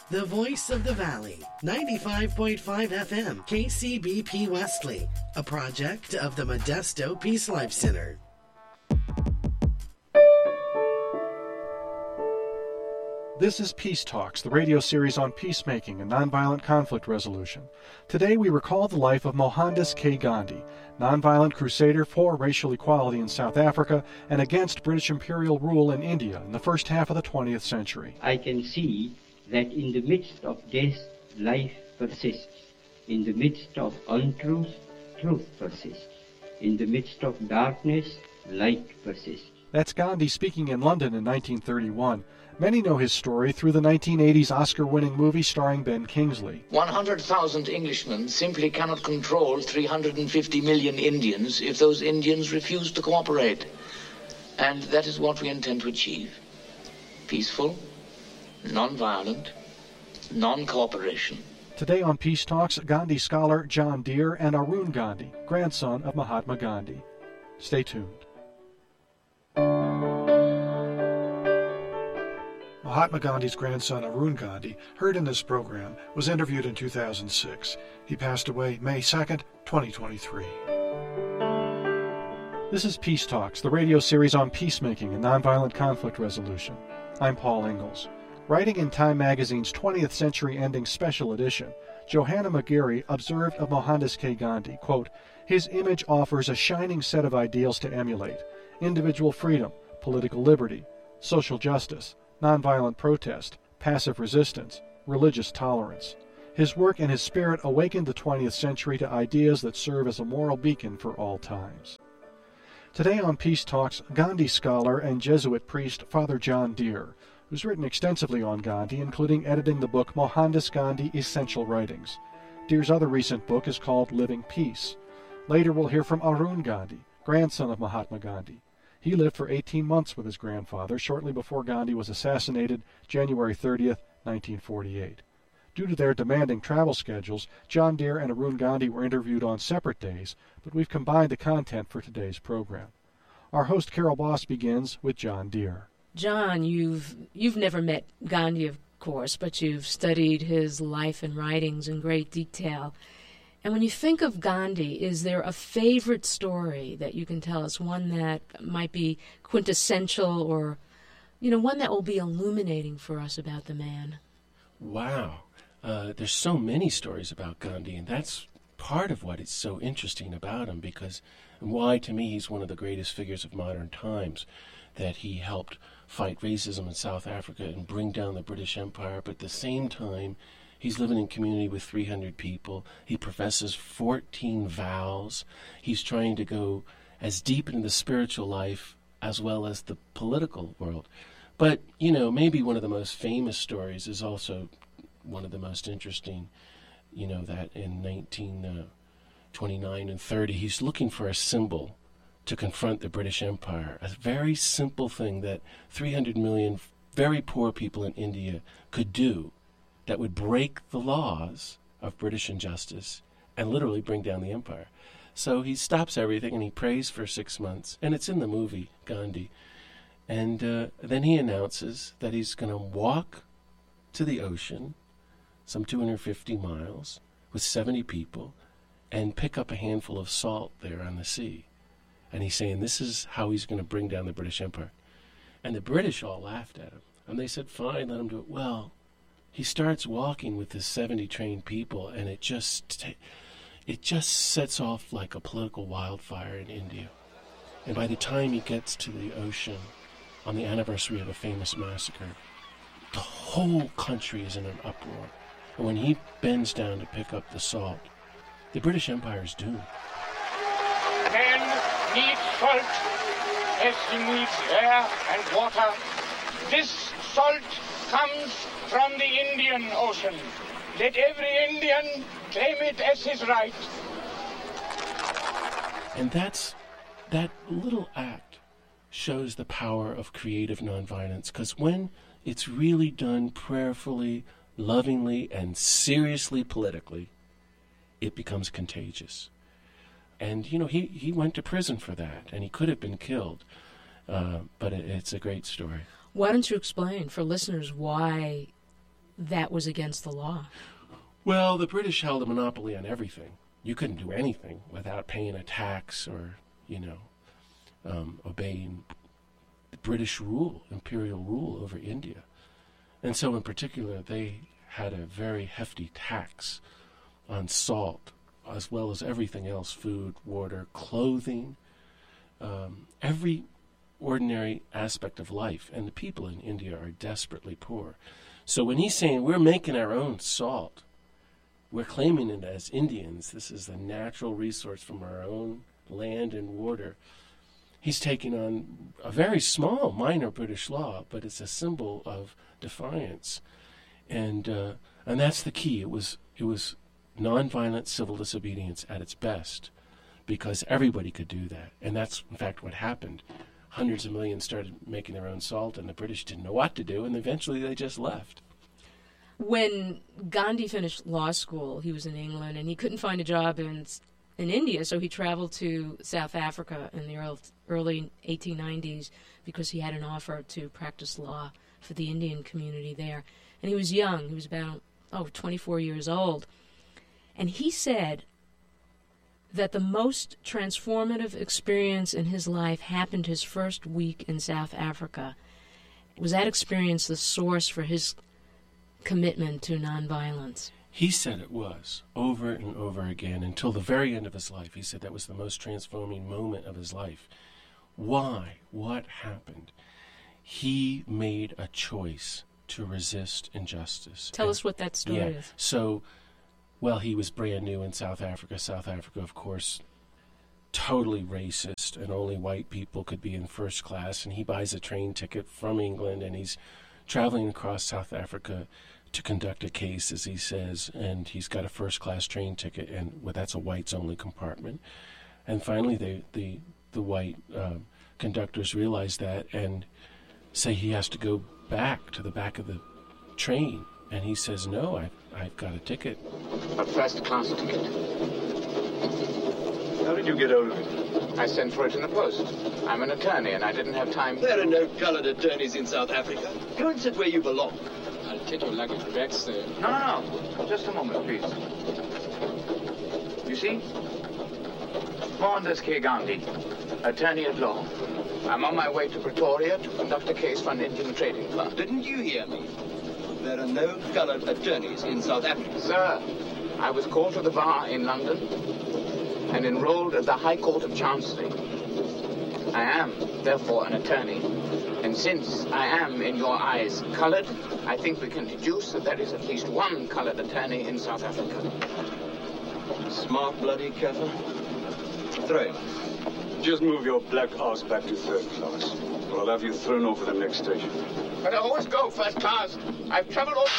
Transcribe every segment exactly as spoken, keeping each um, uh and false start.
The Voice of the Valley, ninety-five point five F M, K C B P Wesley, a project of the Modesto Peace Life Center. This is Peace Talks, the radio series on peacemaking and nonviolent conflict resolution. Today we recall the life of Mohandas K. Gandhi, nonviolent crusader for racial equality in South Africa and against British imperial rule in India in the first half of the twentieth century. I can see that in the midst of death, life persists. In the midst of untruth, truth persists. In the midst of darkness, light persists. That's Gandhi speaking in London in nineteen thirty-one. Many know his story through the nineteen eighties Oscar-winning movie starring Ben Kingsley. one hundred thousand Englishmen simply cannot control three hundred fifty million Indians if those Indians refuse to cooperate. And that is what we intend to achieve. Peaceful, non-violent, non-cooperation. Today on Peace Talks, Gandhi scholar John Deere and Arun Gandhi, grandson of Mahatma Gandhi. Stay tuned. Mahatma Gandhi's grandson Arun Gandhi, heard in this program, was interviewed in two thousand six. He passed away May second, twenty twenty-three. This is Peace Talks, the radio series on peacemaking and nonviolent conflict resolution. I'm Paul Ingalls. Writing in Time magazine's twentieth Century Ending Special Edition, Johanna McGarry observed of Mohandas K. Gandhi, quote, "His image offers a shining set of ideals to emulate: individual freedom, political liberty, social justice, nonviolent protest, passive resistance, religious tolerance. His work and his spirit awakened the twentieth century to ideas that serve as a moral beacon for all times." Today on Peace Talks, Gandhi scholar and Jesuit priest Father John Deere, who's written extensively on Gandhi, including editing the book Mohandas Gandhi Essential Writings. Deere's other recent book is called Living Peace. Later we'll hear from Arun Gandhi, grandson of Mahatma Gandhi. He lived for eighteen months with his grandfather shortly before Gandhi was assassinated January thirtieth, nineteen forty-eight. Due to their demanding travel schedules, John Deere and Arun Gandhi were interviewed on separate days, but we've combined the content for today's program. Our host Carol Boss begins with John Deere. John, you've you've never met Gandhi, of course, but you've studied his life and writings in great detail. And when you think of Gandhi, is there a favorite story that you can tell us, one that might be quintessential or, you know, one that will be illuminating for us about the man? Wow. Uh, there's so many stories about Gandhi, and that's part of what is so interesting about him, because and why, to me, he's one of the greatest figures of modern times, that he helped fight racism in South Africa and bring down the British Empire, but at the same time, he's living in community with three hundred people. He professes fourteen vows. He's trying to go as deep into the spiritual life as well as the political world. But, you know, maybe one of the most famous stories is also one of the most interesting, you know, that in nineteen twenty-nine and thirty, he's looking for a symbol to confront the British Empire, a very simple thing that three hundred million very poor people in India could do that would break the laws of British injustice and literally bring down the empire. So he stops everything and he prays for six months, and it's in the movie, Gandhi. And uh, then he announces that he's going to walk to the ocean, some two hundred fifty miles, with seventy people, and pick up a handful of salt there on the sea. And he's saying this is how he's going to bring down the British Empire. And the British all laughed at him. And they said, fine, let him do it. Well, he starts walking with his seventy trained people, and it just it just sets off like a political wildfire in India. And by the time he gets to the ocean on the anniversary of a famous massacre, the whole country is in an uproar. And when he bends down to pick up the salt, the British Empire is doomed. Men need salt as he needs air and water. This salt comes from the Indian Ocean. Let every Indian claim it as his right. And that's, that little act shows the power of creative nonviolence, because when it's really done prayerfully, lovingly, and seriously politically, it becomes contagious. And, you know, he, he went to prison for that, and he could have been killed. Uh, but it, it's a great story. Why don't you explain for listeners why that was against the law. Well, the British held a monopoly on everything. You couldn't do anything without paying a tax or, you know, um, obeying British rule, imperial rule over India. And so in particular, they had a very hefty tax on salt, as well as everything else, food, water, clothing, um, every ordinary aspect of life. And the people in India are desperately poor. So when he's saying we're making our own salt, we're claiming it as Indians, this is a natural resource from our own land and water, he's taking on a very small, minor British law, but it's a symbol of defiance. And uh, and that's the key. It was it was nonviolent civil disobedience at its best, because everybody could do that. And that's, in fact, what happened. Hundreds of millions started making their own salt, and the British didn't know what to do, and eventually they just left. When Gandhi finished law school, he was in England, and he couldn't find a job in in India, so he traveled to South Africa in the early, early eighteen nineties because he had an offer to practice law for the Indian community there. And he was young. He was about, oh, twenty-four years old. And he said that the most transformative experience in his life happened his first week in South Africa. Was that experience the source for his commitment to nonviolence? He said it was, over and over again, until the very end of his life. He said that was the most transforming moment of his life. Why? What happened? He made a choice to resist injustice. Tell and, us what that story yeah, is. So, well, he was brand new in South Africa. South Africa, of course, totally racist, and only white people could be in first class. And he buys a train ticket from England, and he's traveling across South Africa to conduct a case, as he says, and he's got a first-class train ticket, and well, that's a whites-only compartment. And finally, they, the the white uh, conductors realize that and say he has to go back to the back of the train, and he says, "No, I've I've got a ticket." A first-class ticket. How did you get hold of it? I sent for it in the post. I'm an attorney, and I didn't have time. There are no colored attorneys in South Africa. Go and sit where you belong. I'll take your luggage back, sir. No, no, no. Just a moment, please. You see? Mohandas K. Gandhi, attorney at law. I'm on my way to Pretoria to conduct a case for an Indian trading firm. Didn't you hear me? There are no colored attorneys in South Africa. Sir, I was called to the bar in London and enrolled at the High Court of Chancery. I am, therefore, an attorney. And since I am, in your eyes, colored, I think we can deduce that there is at least one colored attorney in South Africa. Smart bloody Kaffir. Throw him. Just move your black ass back to third class, or I'll have you thrown over the next station. But I always go first class. I've traveled all...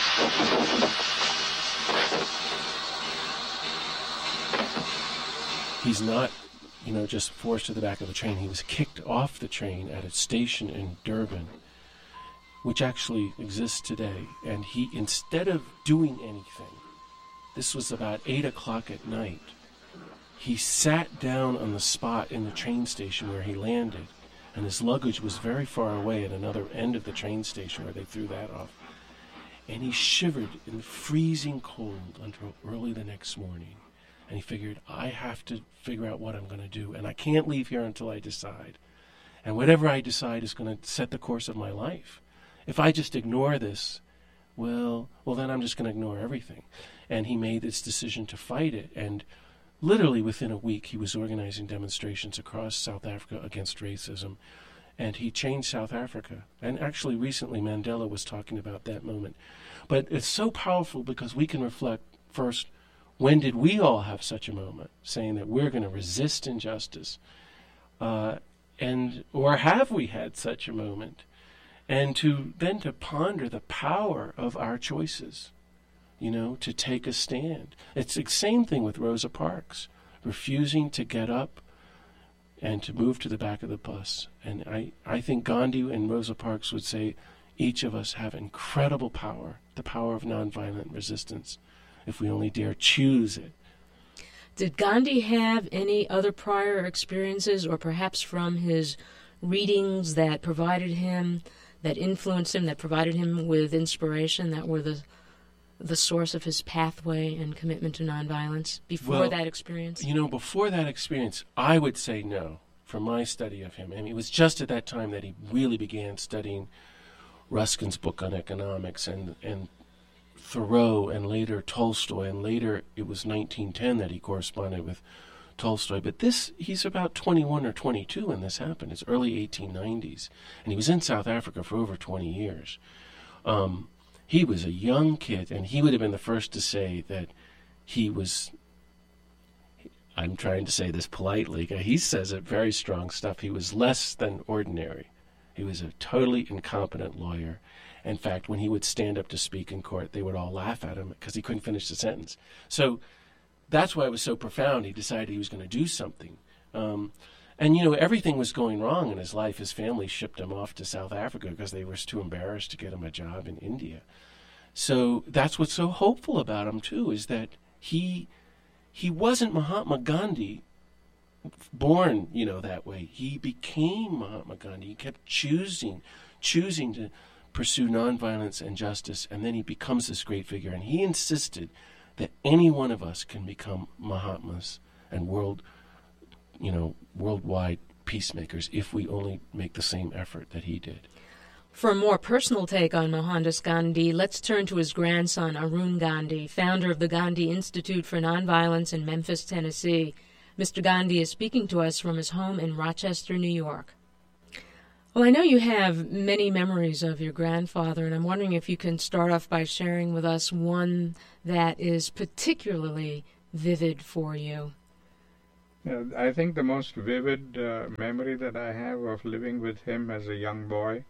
He's not, you know, just forced to the back of the train. He was kicked off the train at a station in Durban, which actually exists today. And he, instead of doing anything, this was about eight o'clock at night, he sat down on the spot in the train station where he landed, and his luggage was very far away at another end of the train station where they threw that off. And he shivered in the freezing cold until early the next morning. And he figured, I have to figure out what I'm going to do, and I can't leave here until I decide. And whatever I decide is going to set the course of my life. If I just ignore this, well, well, then I'm just going to ignore everything. And he made this decision to fight it, and literally within a week, he was organizing demonstrations across South Africa against racism, and he changed South Africa. And actually, recently, Mandela was talking about that moment. But it's so powerful because we can reflect, first, when did we all have such a moment, saying that we're going to resist injustice? Uh, and or have we had such a moment? And to then to ponder the power of our choices, you know, to take a stand. It's the same thing with Rosa Parks, refusing to get up and to move to the back of the bus. And I, I think Gandhi and Rosa Parks would say each of us have incredible power, the power of nonviolent resistance, if we only dare choose it. Did Gandhi have any other prior experiences, or perhaps from his readings that provided him, that influenced him, that provided him with inspiration, that were the the source of his pathway and commitment to nonviolence before Well, that experience? You know, before that experience, I would say no, from my study of him. I mean, it was just at that time that he really began studying Ruskin's book on economics and, and Thoreau and later Tolstoy, and later it was nineteen ten that he corresponded with Tolstoy. But this, he's about twenty-one or twenty-two when this happened. It's early eighteen nineties. And he was in South Africa for over twenty years. Um, he was a young kid, and he would have been the first to say that he was, I'm trying to say this politely, he says it very strong stuff, he was less than ordinary. He was a totally incompetent lawyer. In fact, when he would stand up to speak in court, they would all laugh at him because he couldn't finish the sentence. So that's why it was so profound. He decided he was going to do something. Um, and, you know, everything was going wrong in his life. His family shipped him off to South Africa because they were too embarrassed to get him a job in India. So that's what's so hopeful about him, too, is that he he wasn't Mahatma Gandhi born, you know, that way. He became Mahatma Gandhi. He kept choosing, choosing to pursue nonviolence and justice, and then he becomes this great figure. And he insisted that any one of us can become Mahatmas and world, you know, worldwide peacemakers if we only make the same effort that he did. For a more personal take on Mohandas Gandhi, let's turn to his grandson, Arun Gandhi, founder of the Gandhi Institute for Nonviolence in Memphis, Tennessee. Mister Gandhi is speaking to us from his home in Rochester, New York. Well, I know you have many memories of your grandfather, and I'm wondering if you can start off by sharing with us one that is particularly vivid for you. Yeah, I think the most vivid uh, memory that I have of living with him as a young boy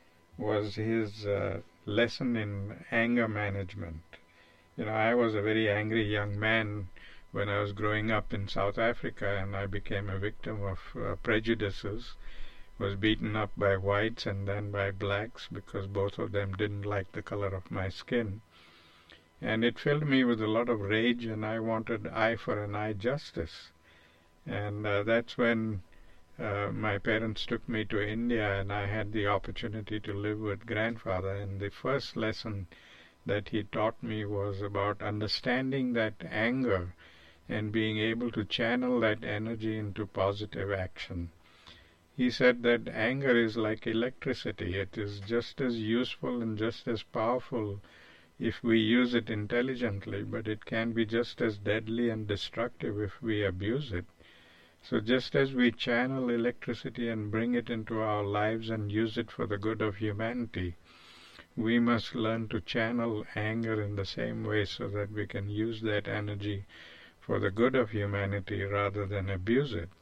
was his uh, lesson in anger management. You know, I was a very angry young man when I was growing up in South Africa, and I became a victim of uh, prejudices, was beaten up by whites and then by blacks because both of them didn't like the color of my skin. And it filled me with a lot of rage, and I wanted eye for an eye justice. And uh, that's when uh, my parents took me to India, and I had the opportunity to live with grandfather. And the first lesson that he taught me was about understanding that anger and being able to channel that energy into positive action. He said that anger is like electricity. It is just as useful and just as powerful if we use it intelligently, but it can be just as deadly and destructive if we abuse it. So just as we channel electricity and bring it into our lives and use it for the good of humanity, we must learn to channel anger in the same way so that we can use that energy for the good of humanity rather than abuse it.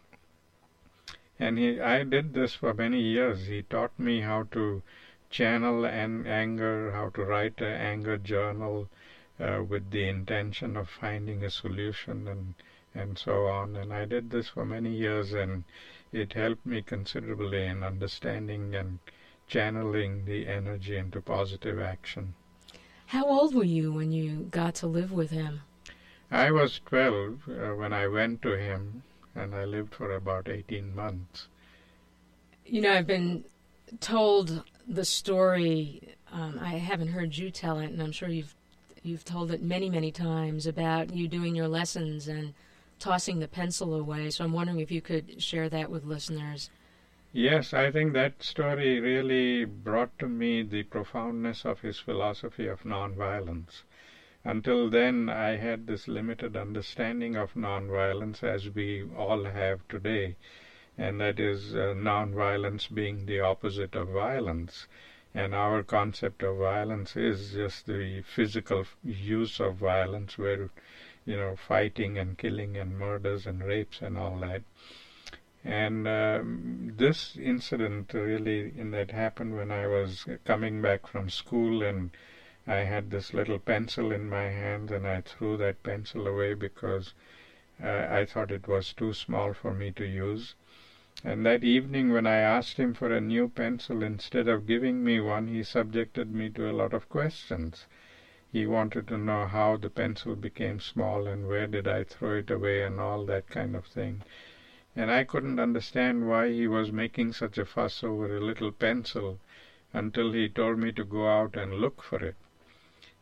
And he, I did this for many years. He taught me how to channel an anger, how to write an anger journal uh, with the intention of finding a solution and, and so on. And I did this for many years, and it helped me considerably in understanding and channeling the energy into positive action. How old were you when you got to live with him? I was twelve uh, when I went to him, and I lived for about eighteen months. You know, I've been told the story, um, I haven't heard you tell it, and I'm sure you've you've told it many, many times, about you doing your lessons and tossing the pencil away. So I'm wondering if you could share that with listeners. Yes, I think that story really brought to me the profoundness of his philosophy of nonviolence. Until then, I had this limited understanding of nonviolence, as we all have today, and that is uh, nonviolence being the opposite of violence. And our concept of violence is just the physical use of violence, where, you know, fighting and killing and murders and rapes and all that. And um, this incident really, in that happened when I was coming back from school, and I had this little pencil in my hand, and I threw that pencil away because uh, I thought it was too small for me to use. And that evening, when I asked him for a new pencil, instead of giving me one, he subjected me to a lot of questions. He wanted to know how the pencil became small and where did I throw it away and all that kind of thing. And I couldn't understand why he was making such a fuss over a little pencil until he told me to go out and look for it.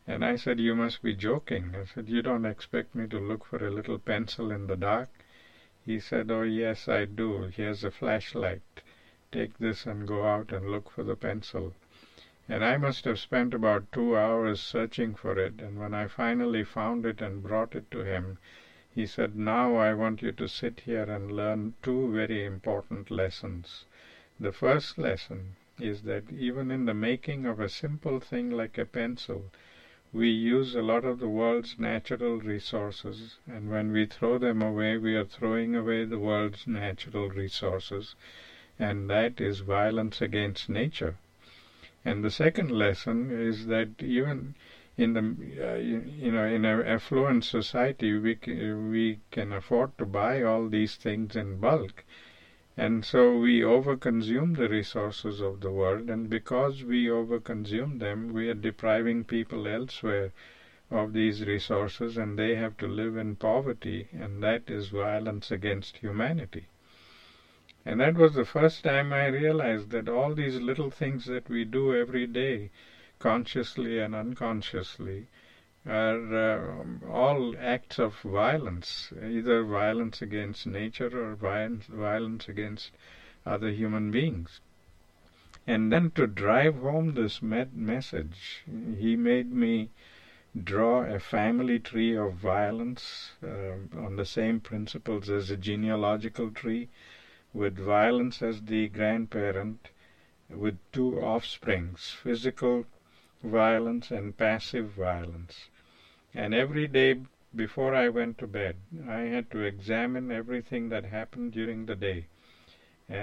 And I said, "You must be joking." I said, "You don't expect me to look for a little pencil in the dark?" He said, "Oh, yes, I do. Here's a flashlight. Take this and go out and look for the pencil." And I must have spent about two hours searching for it, and when I finally found it and brought it to him, he said, "Now I want you to sit here and learn two very important lessons. The first lesson is that even in the making of a simple thing like a pencil, we use a lot of the world's natural resources, and when we throw them away, we are throwing away the world's natural resources, and that is violence against nature. And the second lesson is that even in the uh, you, you know in an affluent society, we c- we can afford to buy all these things in bulk, and so we overconsume the resources of the world, and because we overconsume them, we are depriving people elsewhere of these resources, and they have to live in poverty, and that is violence against humanity." And that was the first time I realized that all these little things that we do every day, consciously and unconsciously, are uh, all acts of violence, either violence against nature or violence, violence against other human beings. And then to drive home this me- message, he made me draw a family tree of violence uh, on the same principles as a genealogical tree, with violence as the grandparent, with two offsprings, physical violence and passive violence. And every day before I went to bed, I had to examine everything that happened during the day.